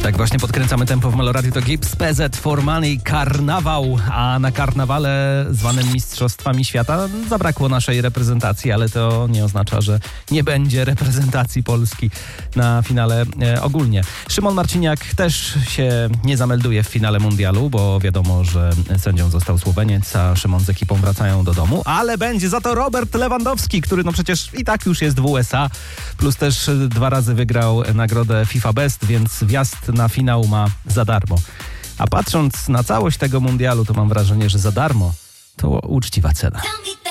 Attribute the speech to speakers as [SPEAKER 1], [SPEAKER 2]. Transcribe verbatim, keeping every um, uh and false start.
[SPEAKER 1] Tak właśnie podkręcamy tempo w Meloradio. To Gibbs, P Z, For Money, karnawał, a na karnawale zwanym Mistrzostwami Świata zabrakło naszej reprezentacji, ale to nie oznacza, że nie będzie reprezentacji Polski na finale e, ogólnie. Szymon Marciniak też się nie zamelduje w finale mundialu, bo wiadomo, że sędzią został Słoweniec, a Szymon z ekipą wracają do domu, ale będzie za to Robert Lewandowski, który no przecież i tak już jest w U S A, plus też dwa razy wygrał nagrodę FIFA Best, więc wjazd na finał ma za darmo. A patrząc na całość tego mundialu, to mam wrażenie, że za darmo to uczciwa cena.